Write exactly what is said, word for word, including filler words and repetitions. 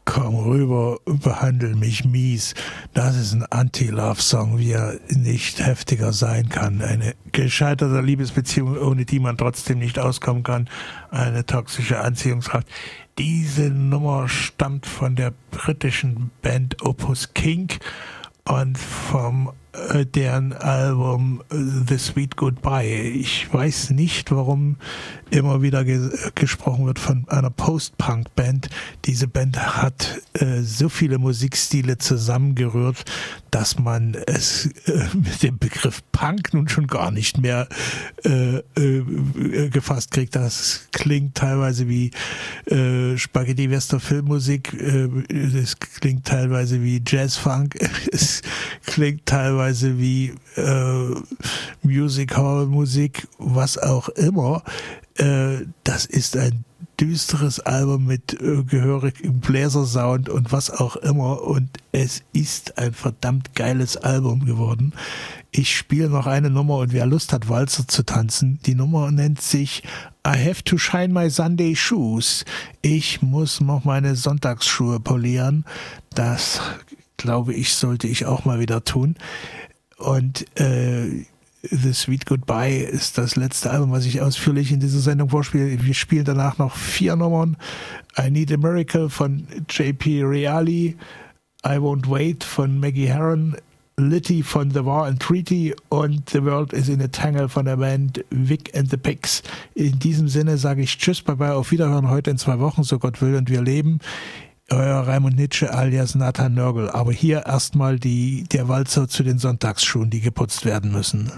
Komm rüber, behandle mich mies. Das ist ein Anti-Love-Song, wie er nicht heftiger sein kann. Eine gescheiterte Liebesbeziehung, ohne die man trotzdem nicht auskommen kann. Eine toxische Anziehungskraft. Diese Nummer stammt von der britischen Band Opus Kink und vom äh, deren Album The Sweet Goodbye. Ich weiß nicht, warum immer wieder ge- gesprochen wird von einer Post-Punk-Band. Diese Band hat äh, so viele Musikstile zusammengerührt, dass man es äh, mit dem Begriff Punk nun schon gar nicht mehr äh, äh, gefasst kriegt. Das klingt teilweise wie äh, Spaghetti-Western-Filmmusik, äh, es klingt teilweise wie Jazz-Funk, es klingt teilweise wie äh, Music-Hall-Musik, was auch immer. Äh, das ist ein düsteres Album mit äh, gehörigem Bläsersound und was auch immer, und es ist ein verdammt geiles Album geworden. Ich spiele noch eine Nummer, und wer Lust hat, Walzer zu tanzen, die Nummer nennt sich I Have to Shine My Sunday Shoes. Ich muss noch meine Sonntagsschuhe polieren. Das, glaube ich, sollte ich auch mal wieder tun. Und äh, The Sweet Goodbye ist das letzte Album, was ich ausführlich in dieser Sendung vorspiele. Wir spielen danach noch vier Nummern. I Need a Miracle von J P Reali, I Won't Wait von Maggie Herron, Litty von The War and Treaty und The World is in a Tangle von der Band Vic and the Pigs. In diesem Sinne sage ich Tschüss, Bye-bye, auf Wiederhören heute in zwei Wochen, so Gott will und wir leben. Euer Raimund Nitsche alias Nathan Nörgel. Aber hier erstmal die, der Walzer zu den Sonntagsschuhen, die geputzt werden müssen.